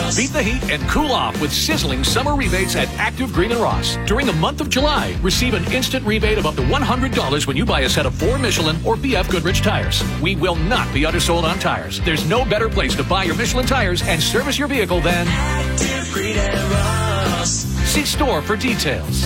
Beat the heat and cool off with sizzling summer rebates at Active Green and Ross. During the month of July, receive an instant rebate of up to $100 when you buy a set of 4 Michelin or BF Goodrich tires. We will not be undersold on tires. There's no better place to buy your Michelin tires and service your vehicle than Active Green and Ross. See store for details.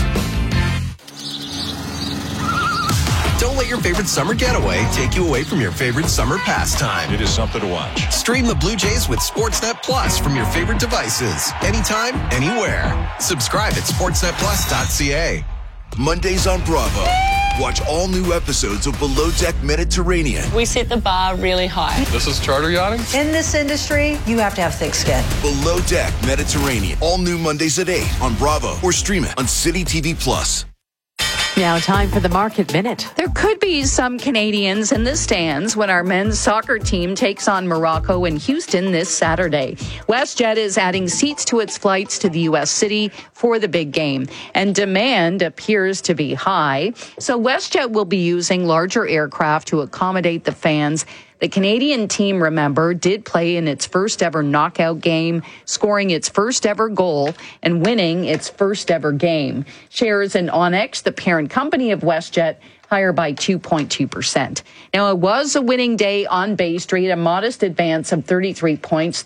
Don't let your favorite summer getaway take you away from your favorite summer pastime. It is something to watch. Stream the Blue Jays with Sportsnet Plus from your favorite devices. Anytime, anywhere. Subscribe at sportsnetplus.ca. Mondays on Bravo. Watch all new episodes of Below Deck Mediterranean. We set the bar really high. This is charter yachting? In this industry, you have to have thick skin. Below Deck Mediterranean. All new Mondays at 8 on Bravo or stream it on City TV Plus. Now time for the Market Minute. There could be some Canadians in the stands when our men's soccer team takes on Morocco in Houston this Saturday. WestJet is adding seats to its flights to the U.S. city for the big game, and demand appears to be high. So WestJet will be using larger aircraft to accommodate the fans. The Canadian team, remember, did play in its first ever knockout game, scoring its first ever goal and winning its first ever game. Shares in Onyx, the parent company of WestJet, higher by 2.2%. Now, it was a winning day on Bay Street, a modest advance of 33 points,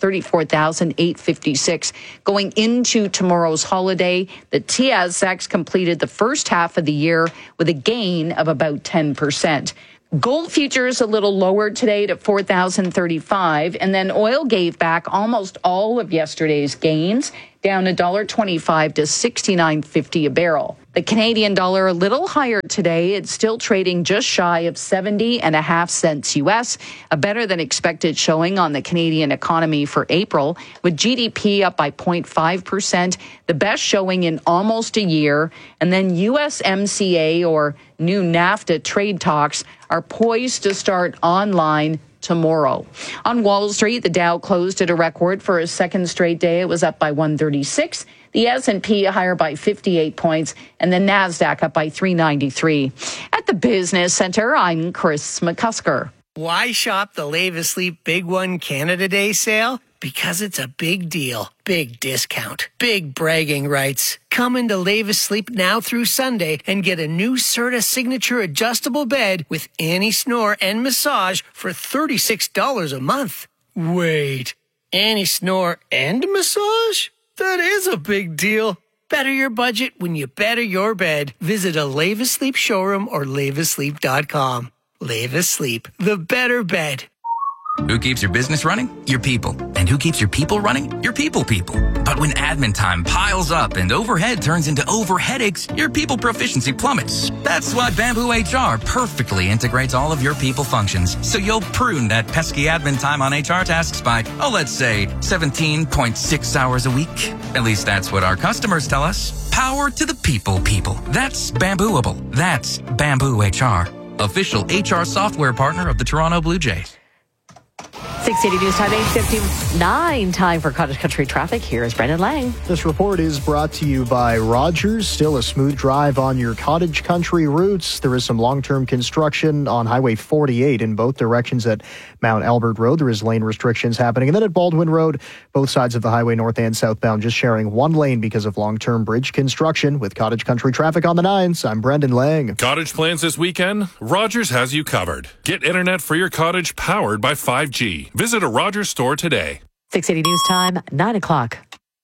34,856. Going into tomorrow's holiday, the TSX completed the first half of the year with a gain of about 10%. Gold futures a little lower today to 4,035, and then oil gave back almost all of yesterday's gains, down $1.25 to $69.50 a barrel. The Canadian dollar a little higher today. It's still trading just shy of 70.5 cents U.S., a better than expected showing on the Canadian economy for April, with GDP up by 0.5%, the best showing in almost a year. And then USMCA, or new NAFTA trade talks, are poised to start online tomorrow. On Wall Street, the Dow closed at a record for a second straight day. It was up by 136. The S&P higher by 58 points, and the NASDAQ up by 393. At the Business Center, I'm Chris McCusker. Why shop the Lave Asleep Big One Canada Day sale? Because it's a big deal, big discount, big bragging rights. Come into Lave Asleep now through Sunday and get a new Serta Signature adjustable bed with anti-snore and massage for $36 a month. Wait, anti-snore and massage? That is a big deal. Better your budget when you better your bed. Visit a Lave Asleep showroom or laveasleep.com. Lave Asleep, the better bed. Who keeps your business running? Your people. And who keeps your people running? Your people. But when admin time piles up and overhead turns into overheadaches, your people proficiency plummets. That's why Bamboo HR perfectly integrates all of your people functions, so you'll prune that pesky admin time on HR tasks by, let's say, 17.6 hours a week. At least that's what our customers tell us. Power to the people. That's Bambooable. That's Bamboo HR. Official HR software partner of the Toronto Blue Jays. 680 News Time, 8:59. Time for Cottage Country traffic. Here is Brendan Lang. This report is brought to you by Rogers. Still a smooth drive on your Cottage Country routes. There is some long-term construction on Highway 48 in both directions at Mount Albert Road. There is lane restrictions happening. And then at Baldwin Road, both sides of the highway, north and southbound, just sharing one lane because of long-term bridge construction. With Cottage Country traffic on the 9s, I'm Brendan Lang. Cottage plans this weekend? Rogers has you covered. Get internet for your cottage powered by 5G. Visit a Rogers store today. 680 News Time, 9 o'clock.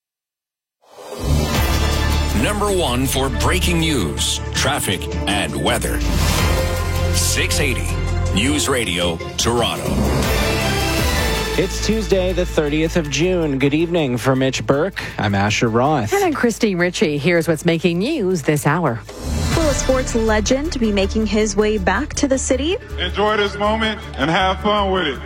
Number one for breaking news, traffic, and weather. 680 News Radio, Toronto. It's Tuesday, the 30th of June. Good evening. For Mitch Burke, I'm Asher Roth. And I'm Christine Ritchie. Here's what's making news this hour. Will a sports legend be making his way back to the city? Enjoy this moment and have fun with it.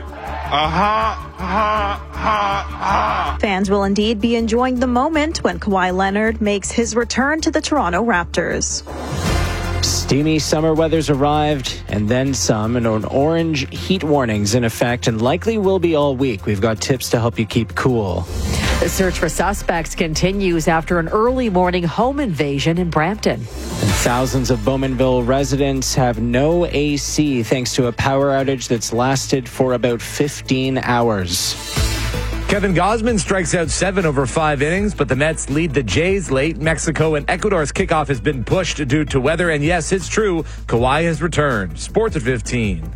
Fans will indeed be enjoying the moment when Kawhi Leonard makes his return to the Toronto Raptors. Steamy summer weather's arrived, and then some, and an orange heat warning's in effect and likely will be all week. We've got tips to help you keep cool. The search for suspects continues after an early morning home invasion in Brampton. And thousands of Bowmanville residents have no AC thanks to a power outage that's lasted for about 15 hours. Kevin Gausman strikes out 7 over 5 innings, but the Mets lead the Jays late. Mexico and Ecuador's kickoff has been pushed due to weather. And yes, it's true, Kawhi has returned. Sports at 15.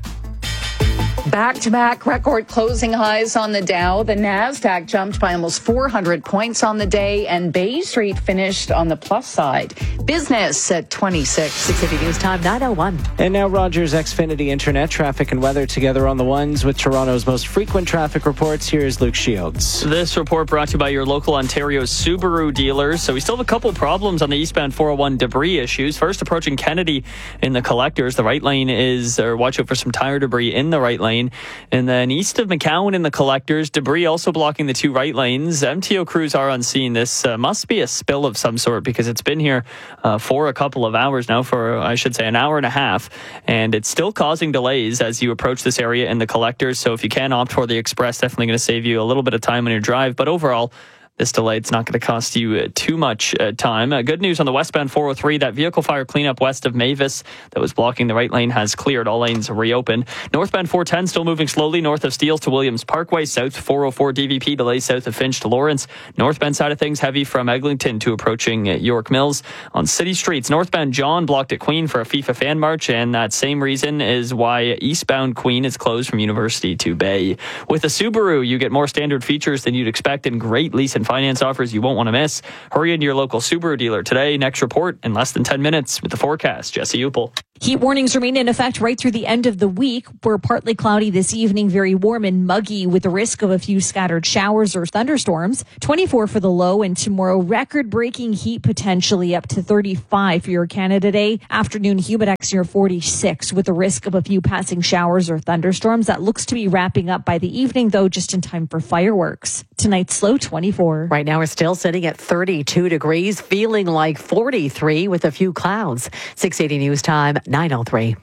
Back-to-back record closing highs on the Dow. The NASDAQ jumped by almost 400 points on the day, and Bay Street finished on the plus side. Business at 26. 680 News Time, 9:01. And now Rogers Xfinity Internet traffic and weather together on the ones with Toronto's most frequent traffic reports. Here's Luke Shields. This report brought to you by your local Ontario Subaru dealers. So we still have a couple problems on the eastbound 401 debris issues. First, approaching Kennedy in the collectors. The right lane watch out for some tire debris in the right lane. And then east of McCowan in the collectors, debris also blocking the 2 right lanes. MTO crews are on scene. This must be a spill of some sort because it's been here for a couple of hours now, for I should say an hour and a half, and it's still causing delays as you approach this area in the collectors. So if you can opt for the express, definitely going to save you a little bit of time on your drive. But overall, this delay, it's not going to cost you too much time. Good news on the westbound 403. That vehicle fire cleanup west of Mavis that was blocking the right lane has cleared. All lanes reopened. Northbound 410 still moving slowly north of Steeles to Williams Parkway. South 404 DVP delays south of Finch to Lawrence. Northbound side of things heavy from Eglinton to approaching York Mills. On city streets, northbound John blocked at Queen for a FIFA fan march, and that same reason is why eastbound Queen is closed from University to Bay. With a Subaru, you get more standard features than you'd expect and great lease and finance offers you won't want to miss. Hurry into your local Subaru dealer today. Next report in less than 10 minutes with the forecast. Jesse Upel. Heat warnings remain in effect right through the end of the week. We're partly cloudy this evening, very warm and muggy with the risk of a few scattered showers or thunderstorms. 24 for the low, and tomorrow record-breaking heat potentially up to 35 for your Canada Day. Afternoon humidex near 46 with the risk of a few passing showers or thunderstorms. That looks to be wrapping up by the evening, though, just in time for fireworks. Tonight's low 24. Right now we're still sitting at 32 degrees, feeling like 43 with a few clouds. 680 News Time, 9:03.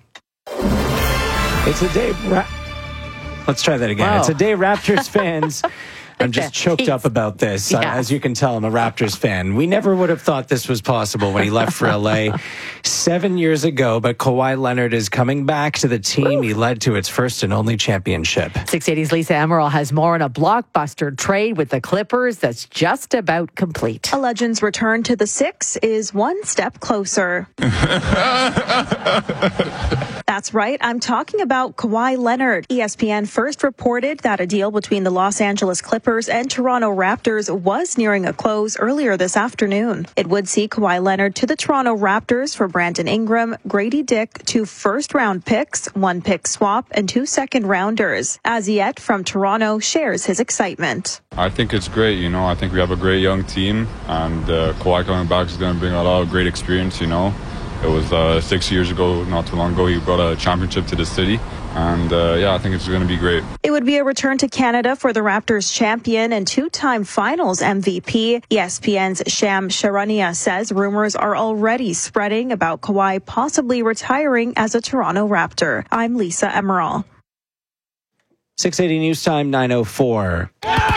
It's a day. Let's try that again. Whoa. It's a day Raptors fans. I'm just choked up about this. Yeah. As you can tell, I'm a Raptors fan. We never would have thought this was possible when he left for LA 7 years ago, but Kawhi Leonard is coming back to the team he led to its first and only championship. 680's Lisa Emerald has more on a blockbuster trade with the Clippers that's just about complete. A Legends return to the Six is one step closer. That's right. I'm talking about Kawhi Leonard. ESPN first reported that a deal between the Los Angeles Clippers and Toronto Raptors was nearing a close earlier this afternoon. It would see Kawhi Leonard to the Toronto Raptors for Brandon Ingram, Grady Dick, 2 first-round picks, 1 pick swap, and 2 second-rounders. Aziet from Toronto shares his excitement. I think it's great, I think we have a great young team, and Kawhi coming back is going to bring a lot of great experience, It was 6 years ago, not too long ago, he brought a championship to the city. And, I think it's going to be great. It would be a return to Canada for the Raptors champion and 2-time finals MVP. ESPN's Sham Charania says rumors are already spreading about Kawhi possibly retiring as a Toronto Raptor. I'm Lisa Emerald. 680 News Time, 9:04.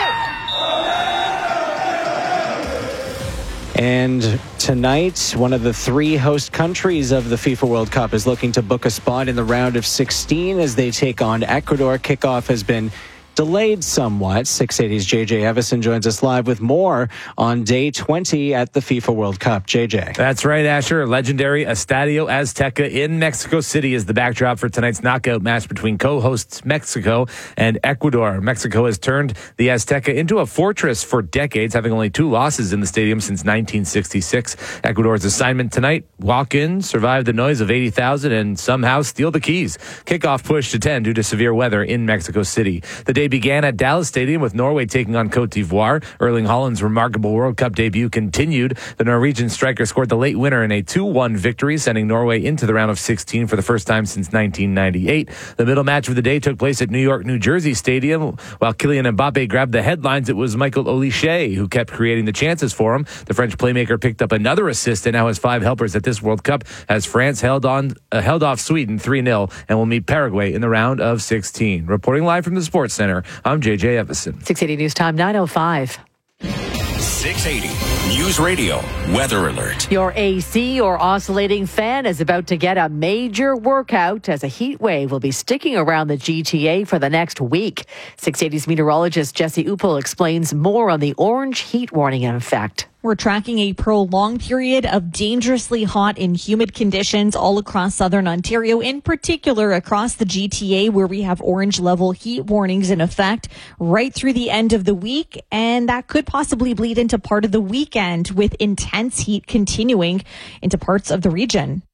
And tonight, one of the 3 host countries of the FIFA World Cup is looking to book a spot in the round of 16 as they take on Ecuador. Kickoff has been delayed somewhat. 680's JJ Evison joins us live with more on day 20 at the FIFA World Cup. JJ. That's right, Asher. Legendary Estadio Azteca in Mexico City is the backdrop for tonight's knockout match between co-hosts Mexico and Ecuador. Mexico has turned the Azteca into a fortress for decades, having only 2 losses in the stadium since 1966. Ecuador's assignment tonight, walk in, survive the noise of 80,000, and somehow steal the keys. Kickoff pushed to 10 due to severe weather in Mexico City. The day began at Dallas Stadium with Norway taking on Cote d'Ivoire. Erling Haaland's remarkable World Cup debut continued. The Norwegian striker scored the late winner in a 2-1 victory, sending Norway into the round of 16 for the first time since 1998. The middle match of the day took place at New York, New Jersey Stadium. While Kylian Mbappe grabbed the headlines, it was Michael Olise who kept creating the chances for him. The French playmaker picked up another assist and now has 5 helpers at this World Cup as France held off Sweden 3-0 and will meet Paraguay in the round of 16. Reporting live from the Sports Center, I'm JJ Evison. 680 News Time, 9:05. 680 News Radio Weather Alert. Your AC or oscillating fan is about to get a major workout as a heat wave will be sticking around the GTA for the next week. 680's meteorologist Jesse Uppel explains more on the orange heat warning in effect. We're tracking a prolonged period of dangerously hot and humid conditions all across southern Ontario, in particular across the GTA, where we have orange level heat warnings in effect right through the end of the week. And that could possibly bleed into part of the weekend with intense heat continuing into parts of the region.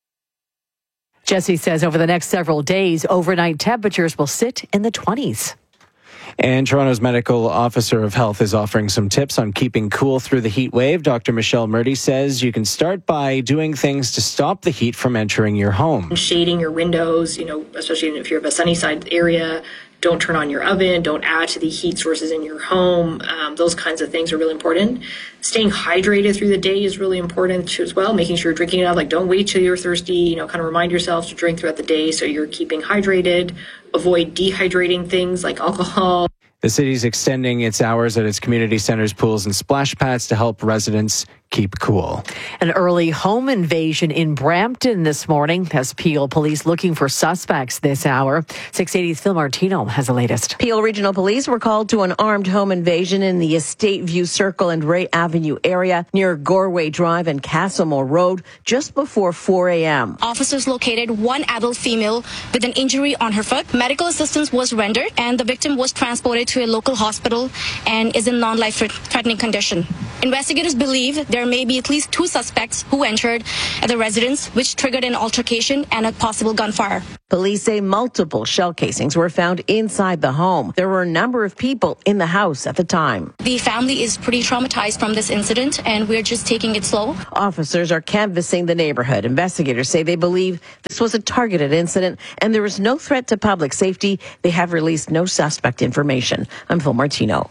Jesse says over the next several days, overnight temperatures will sit in the 20s. And Toronto's medical officer of health is offering some tips on keeping cool through the heat wave. Dr. Michelle Murdy says you can start by doing things to stop the heat from entering your home. Shading your windows, especially if you're of a sunny side area. Don't turn on your oven. Don't add to the heat sources in your home. Those kinds of things are really important. Staying hydrated through the day is really important as well. Making sure you're drinking enough. Don't wait till you're thirsty. Kind of remind yourself to drink throughout the day so you're keeping hydrated. Avoid dehydrating things like alcohol. The city's extending its hours at its community centers, pools, and splash pads to help residents keep cool. An early home invasion in Brampton this morning has Peel police looking for suspects this hour. 680's Phil Martino has the latest. Peel Regional Police were called to an armed home invasion in the Estate View Circle and Ray Avenue area near Goreway Drive and Castlemore Road just before 4 a.m. Officers located one adult female with an injury on her foot. Medical assistance was rendered and the victim was transported to a local hospital and is in non-life-threatening condition. Investigators believe there may be at least 2 suspects who entered at the residence, which triggered an altercation and a possible gunfire. Police say multiple shell casings were found inside the home. There were a number of people in the house at the time. The family is pretty traumatized from this incident, and we're just taking it slow. Officers are canvassing the neighborhood. Investigators say they believe this was a targeted incident, and there is no threat to public safety. They have released no suspect information. I'm Phil Martino.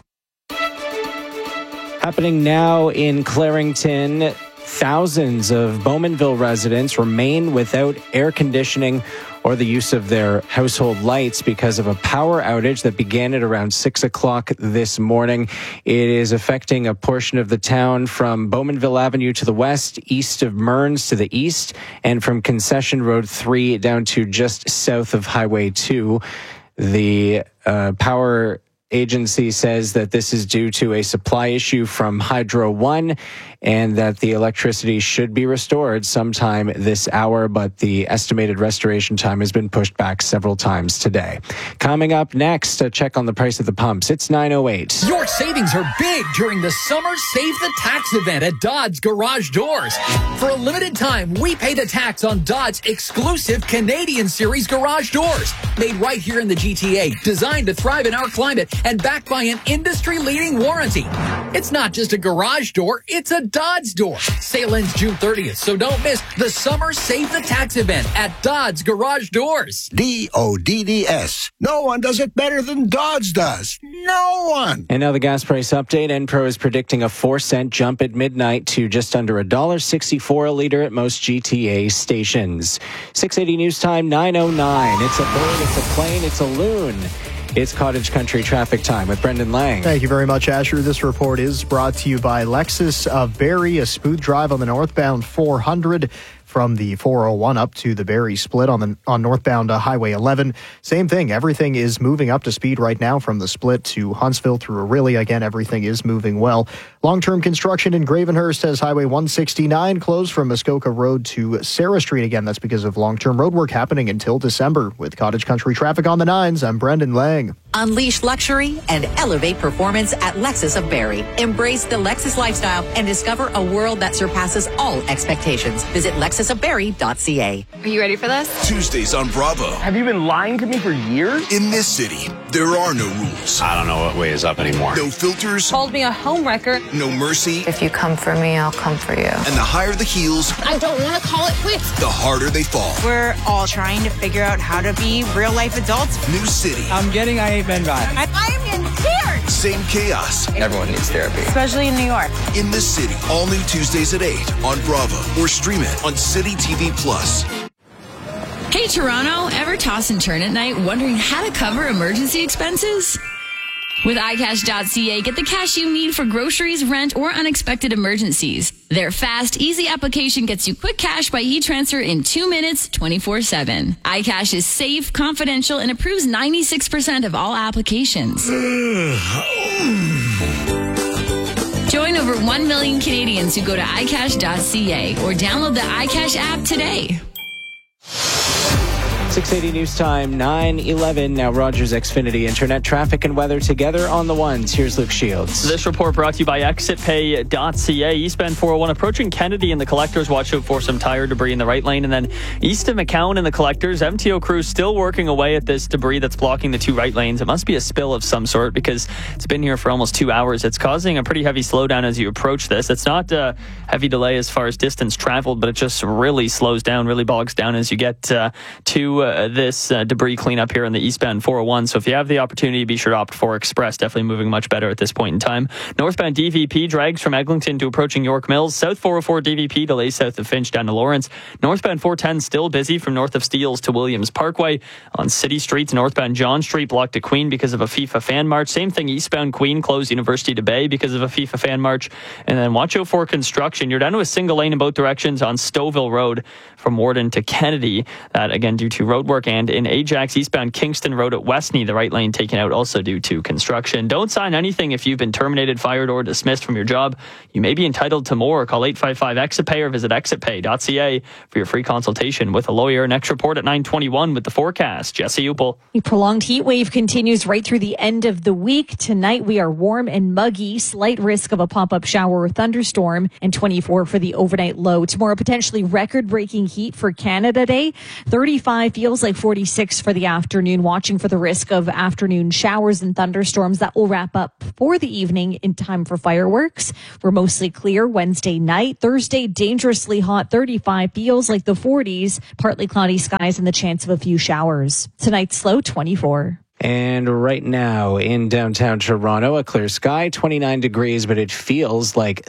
Happening now in Clarington, thousands of Bowmanville residents remain without air conditioning or the use of their household lights because of a power outage that began at around 6 o'clock this morning. It is affecting a portion of the town from Bowmanville Avenue to the west, east of Mearns to the east, and from Concession Road 3 down to just south of Highway 2. The power agency says that this is due to a supply issue from Hydro One and that the electricity should be restored sometime this hour, but the estimated restoration time has been pushed back several times today. Coming up next, a check on the price of the pumps. It's 9:08. Your savings are big during the Summer Save the Tax event at Dodds Garage Doors. For a limited time, we pay the tax on Dodds exclusive Canadian Series garage doors. Made right here in the GTA, designed to thrive in our climate, and backed by an industry-leading warranty. It's not just a garage door, it's a Dodds door. Sale ends June 30th, so don't miss the Summer Save the Tax event at Dodds Garage Doors. DODDS. No one does it better than Dodds does. No one. And now the gas price update. Enpro is predicting a 4-cent jump at midnight to just under $1.64 a liter at most GTA stations. 680 News Time, 9:09. It's a bird, it's a plane, it's a loon. It's Cottage Country Traffic Time with Brendan Lang. Thank you very much, Asher. This report is brought to you by Lexus of Barrie. A smooth drive on the northbound 400 from the 401 up to the Barrie split on northbound Highway 11. Same thing. Everything is moving up to speed right now from the split to Huntsville through Orillia. Again, everything is moving well. Long-term construction in Gravenhurst has Highway 169 closed from Muskoka Road to Sarah Street. Again, that's because of long-term road work happening until December. With Cottage Country Traffic on the 9s, I'm Brendan Lang. Unleash luxury and elevate performance at Lexus of Barrie. Embrace the Lexus lifestyle and discover a world that surpasses all expectations. Visit lexusofbarrie.ca. Are you ready for this? Tuesdays on Bravo. Have you been lying to me for years? In this city, there are no rules. I don't know what way is up anymore. No filters. Called me a homewrecker. No mercy. If you come for me, I'll come for you. And the higher the heels, I don't want to call it quits. the harder they fall. We're all trying to figure out how to be real-life adults. New city. I'm getting I Ain't Been By. I'm in tears. Same chaos. Everyone needs therapy. Especially in New York. In this city. All new Tuesdays at 8 on Bravo. Or stream it on City TV Plus. Hey, Toronto, ever toss and turn at night wondering how to cover emergency expenses? With iCash.ca, get the cash you need for groceries, rent, or unexpected emergencies. Their fast, easy application gets you quick cash by e-transfer in 2 minutes, 24/7. iCash is safe, confidential, and approves 96% of all applications. Join over 1 million Canadians who go to iCash.ca or download the iCash app today. 680 News Time, 9:11. Now Rogers Xfinity Internet traffic and weather together on the ones. Here's Luke Shields. This report brought to you by ExitPay.ca. Eastbound 401 approaching Kennedy and the Collectors. Watch out for some tire debris in the right lane. And then east of McCowan and the Collectors, MTO crews still working away at this debris that's blocking the two right lanes. It must be a spill of some sort because it's been here for almost 2 hours. It's causing a pretty heavy slowdown as you approach this. It's not a heavy delay as far as distance traveled, but it just really slows down, really bogs down as you get to this debris cleanup here on the eastbound 401. So if you have the opportunity, be sure to opt for Express. Definitely moving much better at this point in time. Northbound DVP drags from Eglinton to approaching York Mills. South 404 DVP delays south of Finch down to Lawrence. Northbound 410 still busy from north of Steeles to Williams Parkway. On city streets, northbound John Street blocked to Queen because of a FIFA fan march. Same thing eastbound Queen closed University to Bay because of a FIFA fan march. And then watch out for construction. You're down to a single lane in both directions on Stouffville Road from Warden to Kennedy. That again due to road work. And in Ajax, eastbound Kingston Road at Westney, the right lane taken out also due to construction. Don't sign anything if you've been terminated, fired, or dismissed from your job. You may be entitled to more. Call 855-EXIT-PAY or visit exitpay.ca for your free consultation with a lawyer. Next report at 9:21 with the forecast. Jesse Upel. A prolonged heat wave continues right through the end of the week. Tonight we are warm and muggy, slight risk of a pop-up shower or thunderstorm, and 24 for the overnight low. Tomorrow, potentially record-breaking heat for Canada Day. 35 feels like 46 for the afternoon. Watching for the risk of afternoon showers and thunderstorms. That will wrap up for the evening in time for fireworks. We're mostly clear Wednesday night. Thursday, dangerously hot. 35 feels like the 40s. Partly cloudy skies and the chance of a few showers. Tonight's low 24. And right now in downtown Toronto, a clear sky, 29 degrees, but it feels like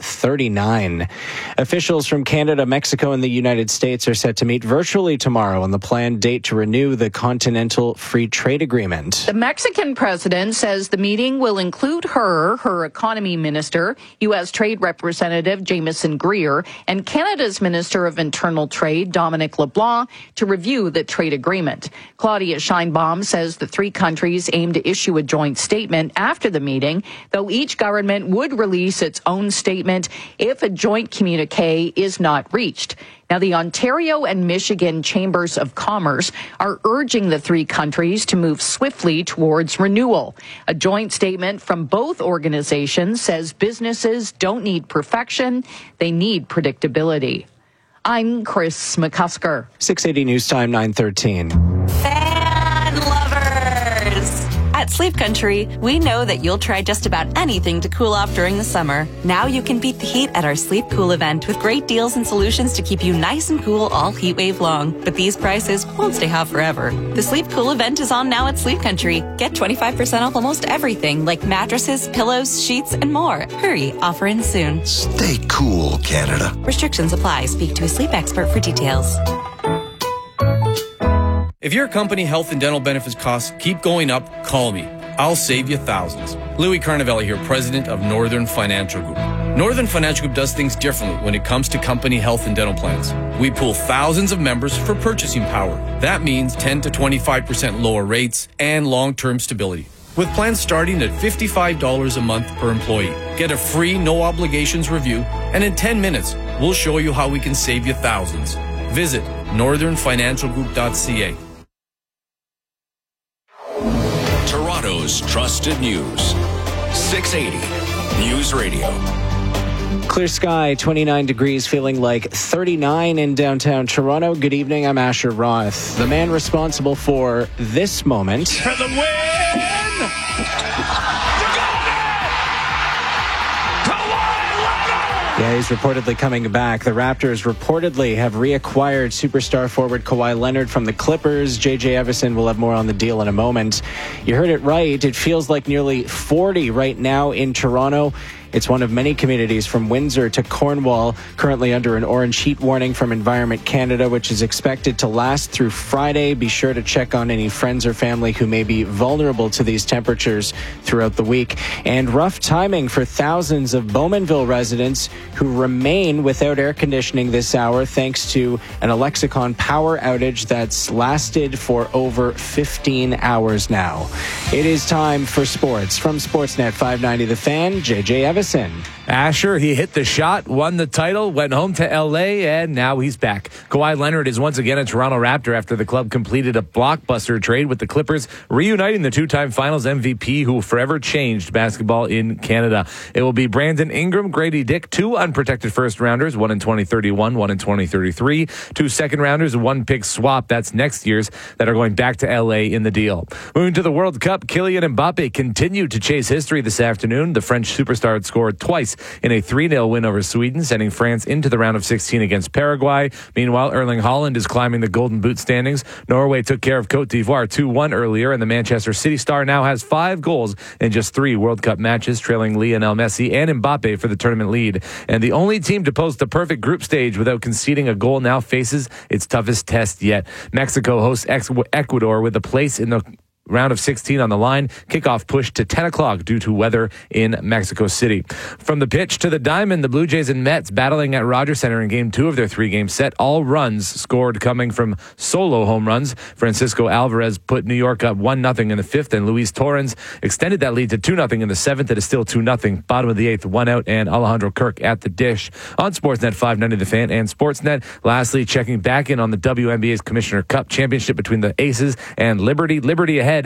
39. Officials from Canada, Mexico, and the United States are set to meet virtually tomorrow on the planned date to renew the Continental Free Trade Agreement. The Mexican president says the meeting will include her economy minister, U.S. Trade Representative Jameson Greer, and Canada's Minister of Internal Trade, Dominic LeBlanc, to review the trade agreement. Claudia Sheinbaum says the three countries aim to issue a joint statement after the meeting, though each government would release its own statement if a joint communique is not reached. Now, the Ontario and Michigan Chambers of Commerce are urging the three countries to move swiftly towards renewal. A joint statement from both organizations says businesses don't need perfection, they need predictability. I'm Chris McCusker. 680 News Time, 9:13. Fan lovers! At Sleep Country, we know that you'll try just about anything to cool off during the summer. Now you can beat the heat at our Sleep Cool event with great deals and solutions to keep you nice and cool all heat wave long. But these prices won't stay hot forever. The Sleep Cool event is on now at Sleep Country. Get 25% off almost everything like mattresses, pillows, sheets, and more. Hurry, offer ends soon. Stay cool, Canada. Restrictions apply. Speak to a sleep expert for details. If your company health and dental benefits costs keep going up, call me. I'll save you thousands. Louis Carnavelli here, president of Northern Financial Group. Northern Financial Group does things differently when it comes to company health and dental plans. We pool thousands of members for purchasing power. That means 10 to 25% lower rates and long-term stability. With plans starting at $55 a month per employee. Get a free, no obligations review, and in 10 minutes, we'll show you how we can save you thousands. Visit northernfinancialgroup.ca. Toronto's trusted news. 680 News Radio. Clear sky, 29 degrees, feeling like 39 in downtown Toronto. Good evening, I'm Asher Roth. The man responsible for this moment. For the win! Yeah, he's reportedly coming back. The Raptors reportedly have reacquired superstar forward Kawhi Leonard from the Clippers. J.J. Everson will have more on the deal in a moment. You heard it right. It feels like nearly 40 right now in Toronto. It's one of many communities from Windsor to Cornwall currently under an orange heat warning from Environment Canada, which is expected to last through Friday. Be sure to check on any friends or family who may be vulnerable to these temperatures throughout the week. And rough timing for thousands of Bowmanville residents who remain without air conditioning this hour thanks to an Alexicon power outage that's lasted for over 15 hours now. It is time for sports. From Sportsnet 590 The Fan, JJ Evison. Asher, he hit the shot, won the title, went home to L.A., and now he's back. Kawhi Leonard is once again a Toronto Raptor after the club completed a blockbuster trade with the Clippers, reuniting the two-time Finals MVP who forever changed basketball in Canada. It will be Brandon Ingram, Grady Dick, two unprotected first-rounders, one in 2031, one in 2033, two second-rounders, one pick swap, that's next year's, that are going back to L.A. in the deal. Moving to the World Cup, Kylian Mbappe continued to chase history this afternoon. The French superstar had scored twice in a 3-0 win over Sweden, sending France into the round of 16 against Paraguay. Meanwhile, Erling Haaland is climbing the Golden Boot standings. Norway took care of Cote d'Ivoire 2-1 earlier, and the Manchester City star now has 5 goals in just 3 World Cup matches, trailing Lionel Messi and Mbappe for the tournament lead. And the only team to post the perfect group stage without conceding a goal now faces its toughest test yet. Mexico hosts Ecuador with a place in the round of 16 on the line. Kickoff pushed to 10 o'clock due to weather in Mexico City. From the pitch to the diamond, the Blue Jays and Mets battling at Rogers Center in Game 2 of their 3-game set. All runs scored coming from solo home runs. Francisco Alvarez put New York up 1-0 in the 5th, and Luis Torrens extended that lead to 2-0 in the 7th. It is still 2-0. Bottom of the 8th, 1 out, and Alejandro Kirk at the dish. On Sportsnet 590 The Fan and Sportsnet. Lastly, checking back in on the WNBA's Commissioner Cup Championship between the Aces and Liberty. Liberty ahead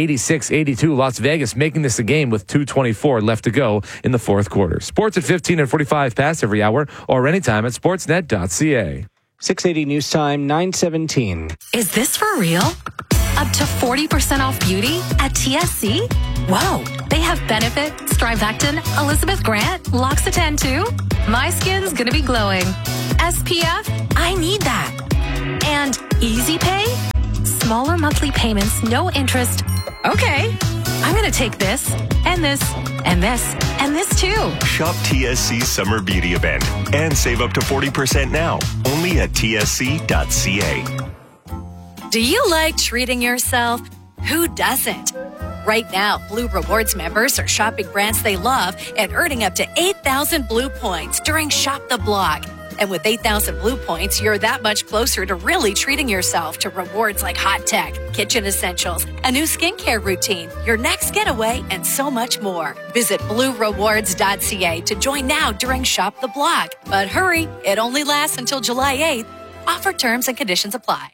86-82. Las Vegas making this a game with 2:24 left to go in the fourth quarter. Sports at 15 and 45 past every hour or anytime at sportsnet.ca. 680 News Time, 9:17. Is this for real? Up to 40% off beauty at TSC? Whoa, they have Benefit, Strivectin, Elizabeth Grant, L'Occitane too? My skin's gonna be glowing. SPF? I need that. And Easy Pay? Smaller monthly payments, no interest. Okay, I'm going to take this, and this, and this, and this too. Shop TSC's Summer Beauty Event and save up to 40% now, only at tsc.ca. Do you like treating yourself? Who doesn't? Right now, Blue Rewards members are shopping brands they love and earning up to 8,000 Blue points during Shop the Block. And with 8,000 Blue points, you're that much closer to really treating yourself to rewards like hot tech, kitchen essentials, a new skincare routine, your next getaway, and so much more. Visit bluerewards.ca to join now during Shop the Block. But hurry, it only lasts until July 8th. Offer terms and conditions apply.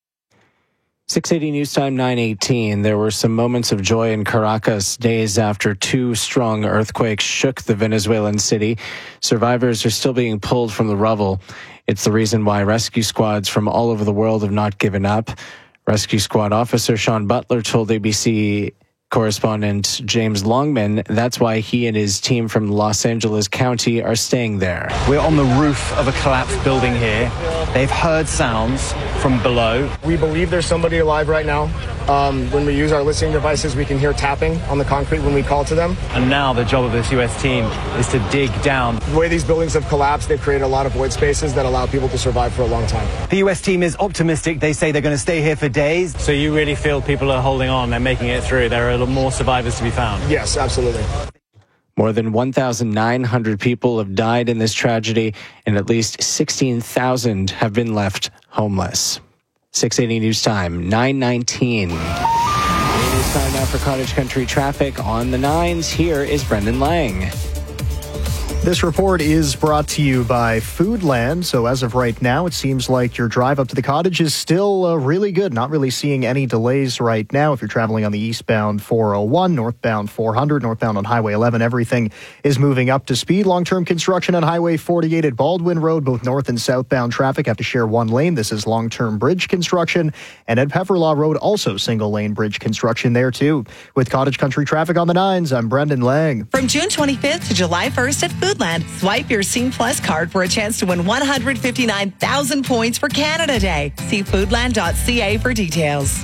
680 News Time, 9:18. There were some moments of joy in Caracas days after 2 strong earthquakes shook the Venezuelan city. Survivors are still being pulled from the rubble. It's the reason why rescue squads from all over the world have not given up. Rescue squad officer Sean Butler told ABC correspondent James Longman that's why he and his team from Los Angeles County are staying there. We're on the roof of a collapsed building here. They've heard sounds from below. We believe there's somebody alive right now. When we use our listening devices, we can hear tapping on the concrete when we call to them. And now the job of this U.S. team is to dig down. The way these buildings have collapsed, they've created a lot of void spaces that allow people to survive for a long time. The U.S. team is optimistic. They say they're going to stay here for days. So you really feel people are holding on, they're making it through. There are more survivors to be found. Yes, absolutely. More than 1,900 people have died in this tragedy, and at least 16,000 have been left homeless. 680 News Time, 9:19. It is time now for Cottage Country traffic on the 9s. Here is Brendan Lang. This report is brought to you by Foodland. So as of right now, it seems like your drive up to the cottage is still really good. Not really seeing any delays right now. If you're traveling on the eastbound 401, northbound 400, northbound on Highway 11, everything is moving up to speed. Long-term construction on Highway 48 at Baldwin Road. Both north and southbound traffic have to share one lane. This is long-term bridge construction. And at Pefferlaw Road, also single-lane bridge construction there, too. With Cottage Country traffic on the 9s, I'm Brendan Lang. From June 25th to July 1st at Foodland, swipe your Scene Plus card for a chance to win 159,000 points for Canada Day. See foodland.ca for details.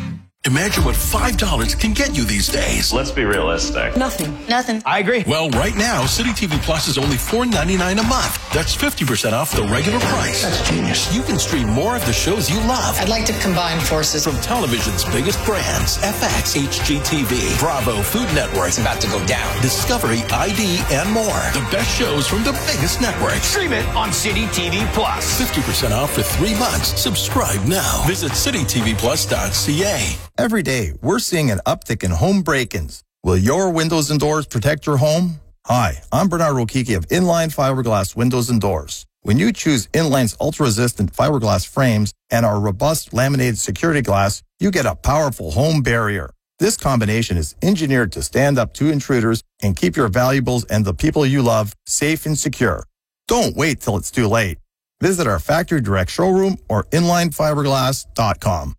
Imagine what $5 can get you these days. Let's be realistic. Nothing. I agree. Well, right now, City TV Plus is only $4.99 a month. That's 50% off the regular price. That's genius. You can stream more of the shows you love. I'd like to combine forces. From television's biggest brands, FX, HGTV, Bravo, Food Network. It's about to go down. Discovery, ID, and more. The best shows from the biggest networks. Stream it on City TV Plus. 50% off for 3 months. Subscribe now. Visit citytvplus.ca. Every day, we're seeing an uptick in home break-ins. Will your windows and doors protect your home? Hi, I'm Bernard Rokiki of Inline Fiberglass Windows and Doors. When you choose Inline's ultra-resistant fiberglass frames and our robust laminated security glass, you get a powerful home barrier. This combination is engineered to stand up to intruders and keep your valuables and the people you love safe and secure. Don't wait till it's too late. Visit our factory direct showroom or inlinefiberglass.com.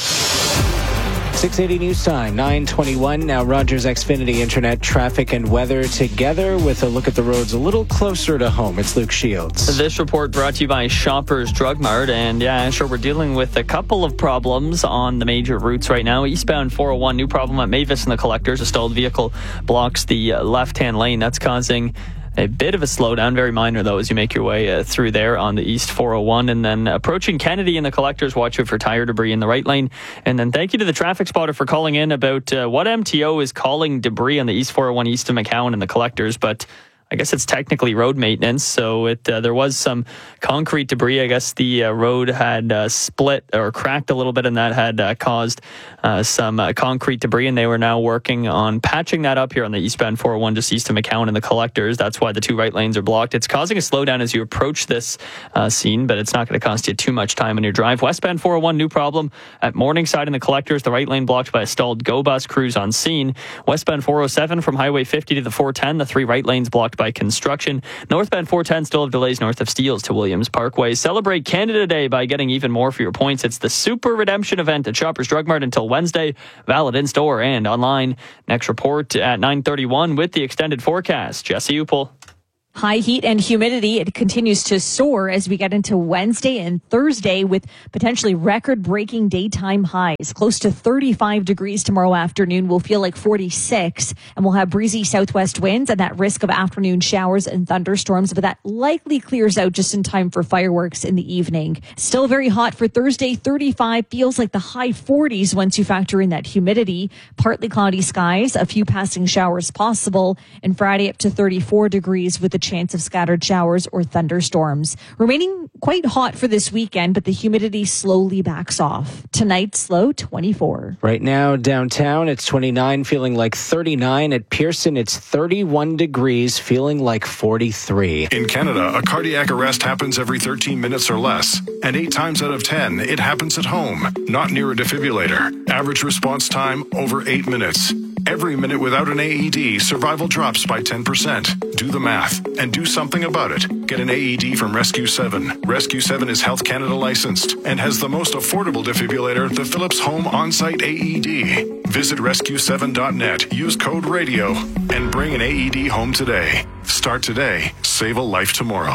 680 News Time, 9:21. Now Rogers Xfinity Internet traffic and weather together with a look at the roads a little closer to home. It's Luke Shields. This report brought to you by Shoppers Drug Mart. And yeah, sure, we're dealing with a couple of problems on the major routes right now. Eastbound 401, new problem at Mavis and the Collectors. A stalled vehicle blocks the left-hand lane. That's causing a bit of a slowdown, very minor though, as you make your way through there on the East 401. And then approaching Kennedy and the Collectors, watch out for tire debris in the right lane. And then thank you to the traffic spotter for calling in about what MTO is calling debris on the East 401 east of McCowan and the Collectors. But I guess it's technically road maintenance. So there was some concrete debris. I guess the road had split or cracked a little bit, and that had caused some concrete debris. And they were now working on patching that up here on the eastbound 401 just east of McCowan and the Collectors. That's why the two right lanes are blocked. It's causing a slowdown as you approach this scene, but it's not going to cost you too much time on your drive. Westbound 401, new problem at Morningside and the Collectors. The right lane blocked by a stalled GO bus. Crews on scene. Westbound 407 from Highway 50 to the 410. The three right lanes blocked by construction. Northbound 410 still have delays north of Steeles to Williams Parkway. Celebrate Canada Day by getting even more for your points. It's the Super Redemption event at Shoppers Drug Mart until Wednesday. Valid in store and online. Next report at 9:31 with the extended forecast. Jesse Upel. High heat and humidity, it continues to soar as we get into Wednesday and Thursday with potentially record-breaking daytime highs. Close to 35 degrees tomorrow afternoon. We'll feel like 46, and we'll have breezy southwest winds and that risk of afternoon showers and thunderstorms, but that likely clears out just in time for fireworks in the evening. Still very hot for Thursday, 35. Feels like the high 40s once you factor in that humidity. Partly cloudy skies, a few passing showers possible, and Friday up to 34 degrees with the chance of scattered showers or thunderstorms. Remaining quite hot for this weekend, but the humidity slowly backs off. Tonight's low 24. Right now downtown it's 29, feeling like 39. At Pearson it's 31 degrees, feeling like 43. In Canada, a cardiac arrest happens every 13 minutes or less, and 8 times out of 10 it happens at home, not near a defibrillator. Average response time over 8 minutes. Every minute without an AED, survival drops by 10%. Do the math and do something about it. Get an AED from Rescue 7. Rescue 7 is Health Canada licensed and has the most affordable defibrillator, the Philips Home On-Site AED. Visit rescue7.net, use code RADIO, and bring an AED home today. Start today, save a life tomorrow.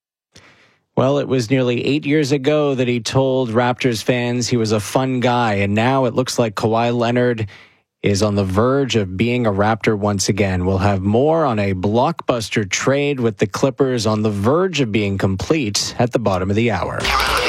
Well, it was nearly 8 years ago that he told Raptors fans he was a fun guy, and now it looks like Kawhi Leonard is on the verge of being a Raptor once again. We'll have more on a blockbuster trade with the Clippers on the verge of being complete at the bottom of the hour.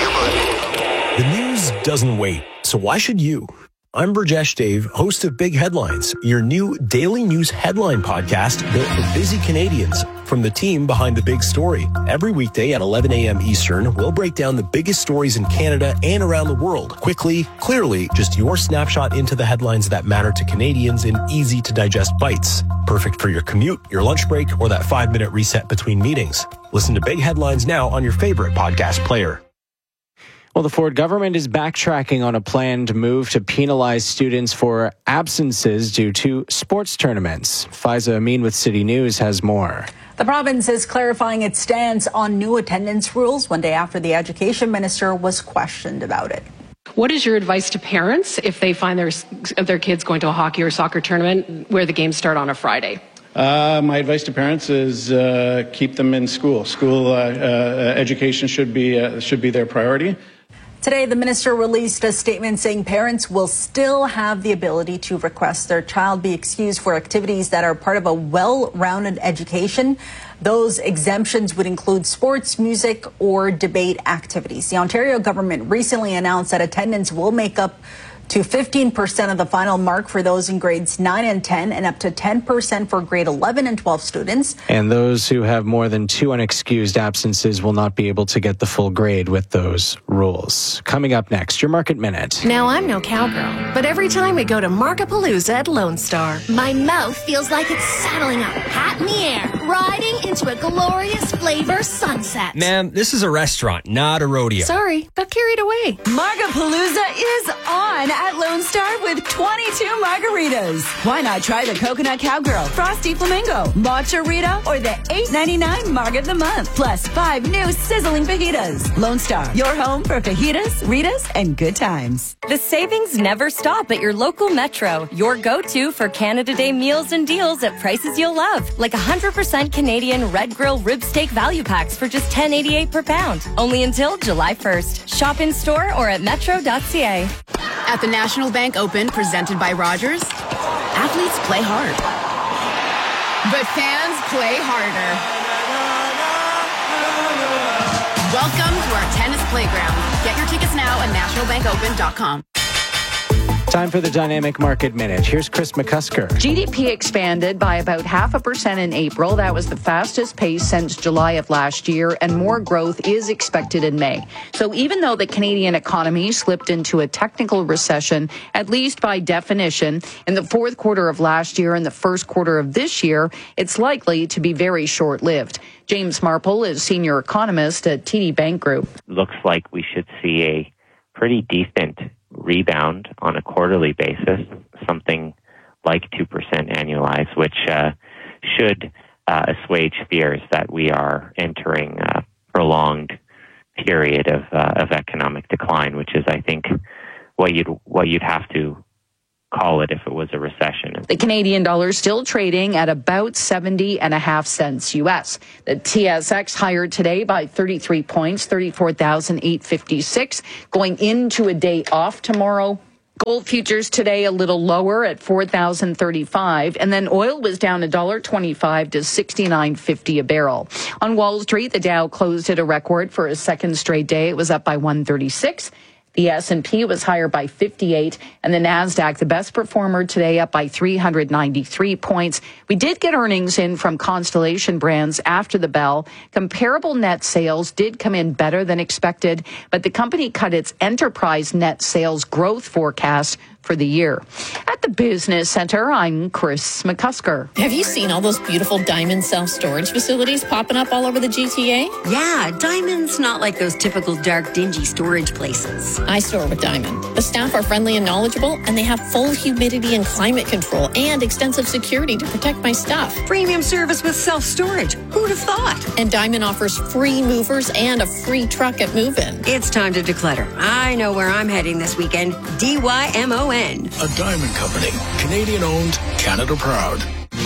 The news doesn't wait, so why should you? I'm Burjesh Dave, host of Big Headlines, your new daily news headline podcast built for busy Canadians from the team behind the big story. Every weekday at 11 a.m. Eastern, we'll break down the biggest stories in Canada and around the world. Quickly, clearly, just your snapshot into the headlines that matter to Canadians in easy-to-digest bites. Perfect for your commute, your lunch break, or that 5-minute reset between meetings. Listen to Big Headlines now on your favorite podcast player. Well, the Ford government is backtracking on a planned move to penalize students for absences due to sports tournaments. Faiza Amin with City News has more. The province is clarifying its stance on new attendance rules one day after the education minister was questioned about it. What is your advice to parents if they find their kids going to a hockey or soccer tournament where the games start on a Friday? My advice to parents is keep them in school. School education should be their priority. Today, the minister released a statement saying parents will still have the ability to request their child be excused for activities that are part of a well-rounded education. Those exemptions would include sports, music, or debate activities. The Ontario government recently announced that attendance will make up to 15% of the final mark for those in grades 9 and 10 and up to 10% for grade 11 and 12 students. And those who have more than 2 unexcused absences will not be able to get the full grade with those rules. Coming up next, your Market Minute. Now, I'm no cowgirl, but every time we go to Markapalooza at Lone Star, my mouth feels like it's saddling up, hat in the air, riding into a glorious flavor sunset. Ma'am, this is a restaurant, not a rodeo. Sorry, got carried away. Markapalooza is on at Lone Star with 22 margaritas. Why not try the Coconut Cowgirl, Frosty Flamingo, Matcha Rita, or the $8.99 Marg of the Month, plus 5 new sizzling fajitas. Lone Star, your home for fajitas, Ritas, and good times. The savings never stop at your local Metro, your go-to for Canada Day meals and deals at prices you'll love, like 100% Canadian Red Grill rib steak value packs for just $10.88 per pound. Only until July 1st. Shop in store or at metro.ca. At the National Bank Open, presented by Rogers, athletes play hard, but fans play harder. Welcome to our tennis playground. Get your tickets now at nationalbankopen.com. Time for the Dynamic Market Minute. Here's Chris McCusker. GDP expanded by about 0.5% in April. That was the fastest pace since July of last year, and more growth is expected in May. So even though the Canadian economy slipped into a technical recession, at least by definition, in the fourth quarter of last year and the first quarter of this year, it's likely to be very short-lived. James Marple is senior economist at TD Bank Group. Looks like we should see a pretty decent rebound on a quarterly basis, something like 2% annualized, which should assuage fears that we are entering a prolonged period of economic decline, which is, I think, what you'd have to call it if it was a recession. The Canadian dollar still trading at about 70.5 cents US. The TSX higher today by 33 points, 34,856, going into a day off tomorrow. Gold futures today a little lower at 4,035, and then oil was down $1.25 to $69.50 a barrel. On Wall Street, the Dow closed at a record for a second straight day. It was up by 136. The S&P was higher by 58, and the NASDAQ, the best performer today, up by 393 points. We did get earnings in from Constellation Brands after the bell. Comparable net sales did come in better than expected, but the company cut its enterprise net sales growth forecast for the year. At the Business Center, I'm Chris McCusker. Have you seen all those beautiful Diamond self-storage facilities popping up all over the GTA? Yeah, Diamond's not like those typical dark, dingy storage places. I store with Diamond. The staff are friendly and knowledgeable, and they have full humidity and climate control and extensive security to protect my stuff. Premium service with self-storage. Who'd have thought? And Diamond offers free movers and a free truck at move-in. It's time to declutter. I know where I'm heading this weekend. DYMON. A Diamond Company. Canadian owned, Canada proud.